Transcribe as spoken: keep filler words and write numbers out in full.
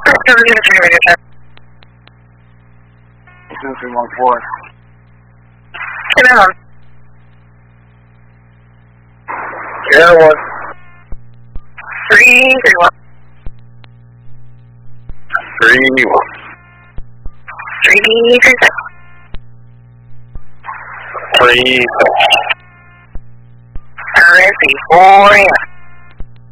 Two three one four. Yeah, one. Three three one. Three one. Three three six. Three six. R S C four.